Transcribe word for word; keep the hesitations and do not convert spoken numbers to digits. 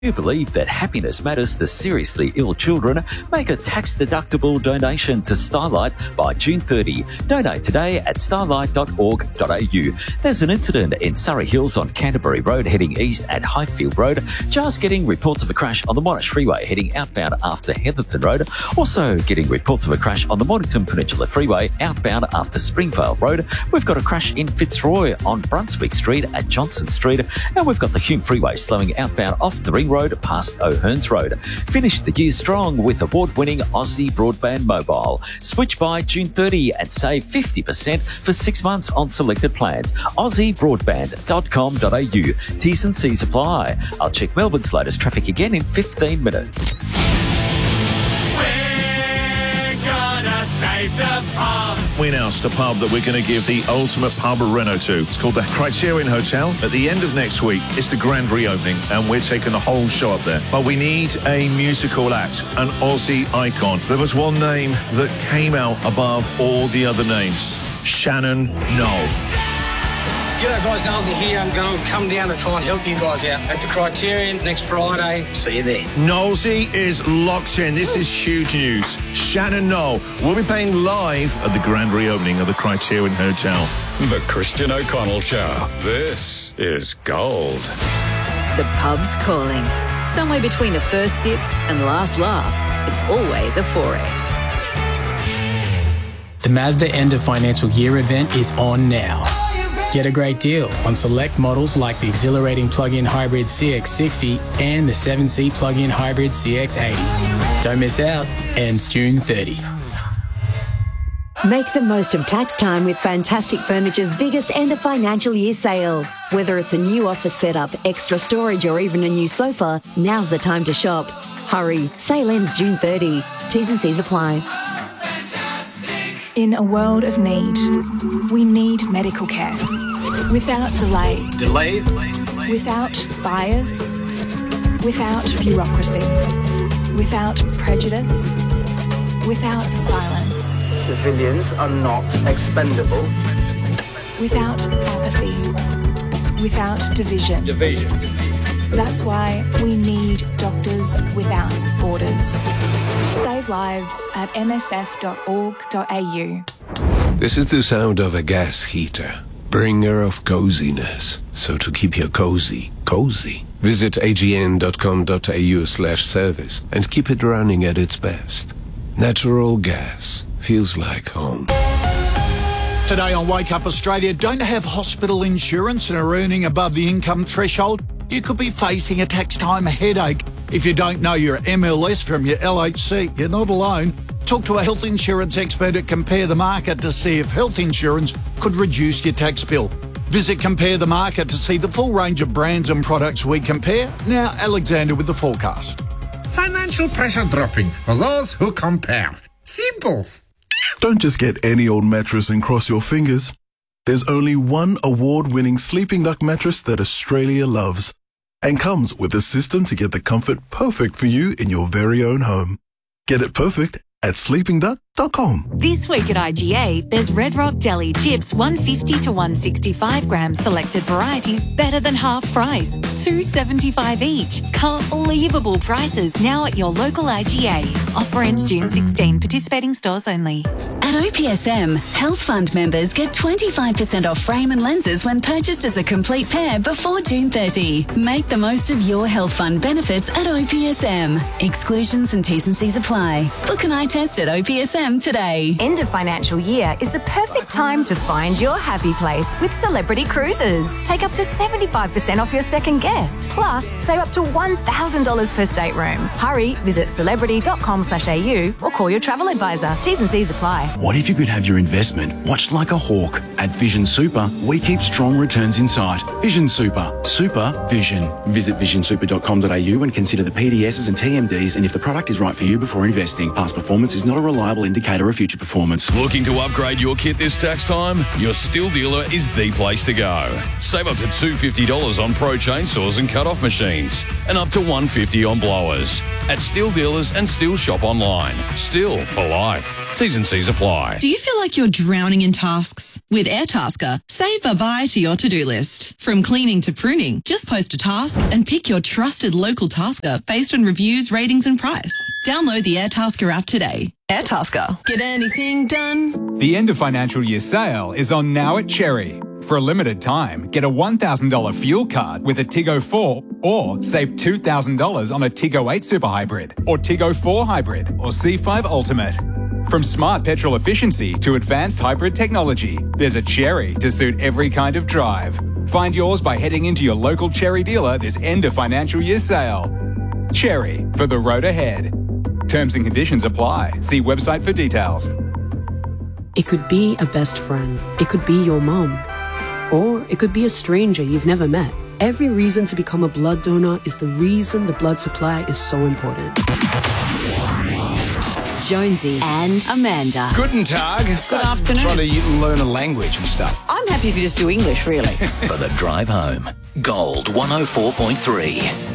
You believe that happiness matters to seriously ill children? Make a tax-deductible donation to Starlight by June thirtieth. Donate today at starlight dot org dot a u. There's an incident in Surrey Hills on Canterbury Road heading east at Highfield Road. Just getting reports of a crash on the Monash Freeway heading outbound after Heatherton Road. Also getting reports of a crash on the Mornington Peninsula Freeway outbound after Springvale Road. We've got a crash in Fitzroy on Brunswick Street at Johnson Street. And we've got the Hume Freeway slowing outbound off the Ring Road past O'Hearns Road. Finish the year strong with award-winning Aussie Broadband Mobile. Switch by June thirtieth and save fifty percent for six months on selected plans. aussie broadband dot com dot a u. T's and C's apply. I'll check Melbourne's latest traffic again in fifteen minutes. Save the pub. We announced a pub that we're going to give the ultimate pub reno to. It's called the Criterion Hotel. At the end of next week, it's the grand reopening, and we're taking the whole show up there. But we need a musical act, an Aussie icon. There was one name that came out above all the other names. Shannon Noll. G'day guys, Nolsy here. I'm going to come down and try and help you guys out at the Criterion next Friday. See you there. Nolsy is locked in. This is huge news. Shannon Noll will be playing live at the grand reopening of the Criterion Hotel. The Christian O'Connell Show. This is gold. The pub's calling. Somewhere between the first sip and last laugh, it's always a four X. The Mazda End of Financial Year event is on now. Get a great deal on select models like the exhilarating plug-in hybrid C X sixty and the seven seat plug-in hybrid C X eighty. Don't miss out. Ends June thirtieth. Make the most of tax time with Fantastic Furniture's biggest end of financial year sale. Whether it's a new office setup, extra storage or even a new sofa, now's the time to shop. Hurry, sale ends June thirtieth. T's and C's apply. In a world of need, we need medical care. Without delay. Delay? Without bias. Without bureaucracy. Without prejudice. Without silence. Civilians are not expendable. Without apathy. Without division. Division. That's why we need Doctors Without Borders. Save lives at m s f dot org dot a u. This is the sound of a gas heater, bringer of coziness. So to keep your cozy, cozy, visit a g n dot com dot a u slash service and keep it running at its best. Natural gas feels like home. Today on Wake Up Australia, don't have hospital insurance and are earning above the income threshold? You could be facing a tax time headache. If you don't know your M L S from your L H C, you're not alone. Talk to a health insurance expert at Compare the Market to see if health insurance could reduce your tax bill. Visit Compare the Market to see the full range of brands and products we compare. Now, Alexander with the forecast. Financial pressure dropping for those who compare. Simples. Don't just get any old mattress and cross your fingers. There's only one award-winning Sleeping Duck mattress that Australia loves and comes with a system to get the comfort perfect for you in your very own home. Get it perfect at sleeping duck dot com. This week at I G A, there's Red Rock Deli chips one fifty to one sixty-five grams, selected varieties better than half price, two seventy-five each. Can't believable prices now at your local I G A. Offer ends June sixteenth. Participating stores only. At O P S M, Health Fund members get twenty-five percent off frame and lenses when purchased as a complete pair before June thirtieth. Make the most of your Health Fund benefits at O P S M. Exclusions and T's and C's apply. Book an eye test at O P S M today. End of financial year is the perfect time to find your happy place with Celebrity Cruises. Take up to seventy-five percent off your second guest. Plus, save up to one thousand dollars per stateroom. Hurry, visit celebrity dot com slash a u or call your travel advisor. T's and C's apply. What if you could have your investment watched like a hawk? At Vision Super, we keep strong returns in sight. Vision Super. Super Vision. Visit vision super dot com dot a u and consider the P D Ss and T M Ds and if the product is right for you before investing. Past performance is not a reliable indicator of future performance. Looking to upgrade your kit this tax time? Your Stihl dealer is the place to go. Save up to two hundred fifty dollars on pro chainsaws and cut-off machines, and up to one hundred fifty dollars on blowers. At Stihl dealers and Stihl shop online. Stihl for life. T's and C's apply. Do you feel like you're drowning in tasks? With Airtasker, save a buy to your to-do list. From cleaning to pruning, just post a task and pick your trusted local tasker based on reviews, ratings and price. Download the Airtasker app today. Airtasker. Get anything done? The end of financial year sale is on now at Cherry. For a limited time, get a one thousand dollars fuel card with a Tiggo four or save two thousand dollars on a Tiggo eight Super Hybrid or Tiggo four Hybrid or C five Ultimate. From smart petrol efficiency to advanced hybrid technology, there's a Cherry to suit every kind of drive. Find yours by heading into your local Cherry dealer this end of financial year sale. Cherry, for the road ahead. Terms and conditions apply. See website for details. It could be a best friend. It could be your mom. Or it could be a stranger you've never met. Every reason to become a blood donor is the reason the blood supply is so important. Jonesy and Amanda. Guten Tag. Good afternoon. Trying to learn a language and stuff. I'm happy if you just do English, really. For the drive home, Gold one oh four point three.